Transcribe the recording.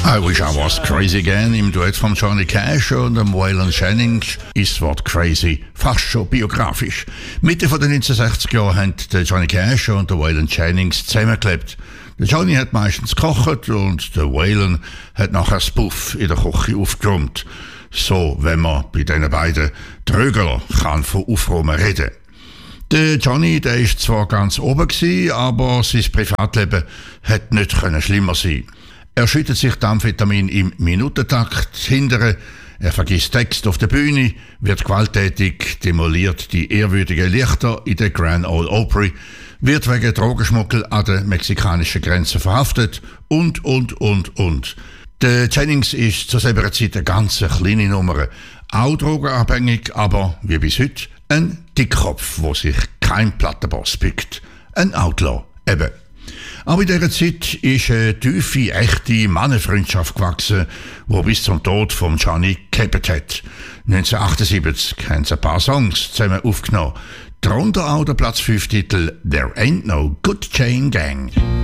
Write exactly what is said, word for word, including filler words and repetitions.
I Wish I Was Crazy Again im Duett von Johnny Cash und dem Waylon Jennings ist das Wort Crazy fast schon biografisch. Mitte von den neunzehnhundertsechziger Jahren haben der Johnny Cash und der Waylon Jennings zusammengeklebt. Der Johnny hat meistens gekocht und der Waylon hat nachher das Puff in der Küche aufgeräumt. So, wenn man bei diesen beiden Trögler kann von Aufräumen reden. Der Johnny, der ist zwar ganz oben gewesen, aber sein Privatleben hat nicht können schlimmer sein. Er schüttet sich Amphetamin im Minutentakt hindere, er vergisst Text auf der Bühne, wird gewalttätig, demoliert die ehrwürdigen Lichter in der Grand Ole Opry, wird wegen Drogenschmuggel an der mexikanischen Grenze verhaftet und, und, und, und. Der Jennings ist zu selber Zeit eine ganz kleine Nummer, auch drogenabhängig, aber wie bis heute ein Dickkopf, wo sich kein Plattenboss bückt. Ein Outlaw eben. Auch in dieser Zeit ist eine tiefe, echte Mannenfreundschaft gewachsen, die bis zum Tod von Johnny gelebt hat. neunzehnhundertachtundsiebzig haben sie ein paar Songs zusammen aufgenommen. Darunter auch der Platz fünf Titel «There Ain't No Good Chain Gang».